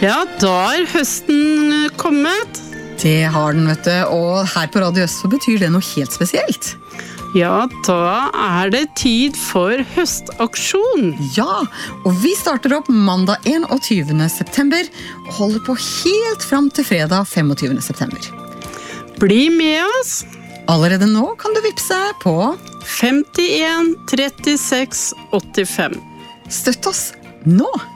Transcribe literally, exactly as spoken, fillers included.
Ja, da er høsten kommet. Det har den, vet du, og her på Radio Øst så betyr det noe helt spesielt. Ja, da er det tid for høstaksjon. Ja, og vi starter opp mandag enogtyvende september og holder på helt fram til fredag femogtyvende september. Bli med oss. Allerede nå kan du vippse på femtien trettiseks åttifem. Støtt oss nå!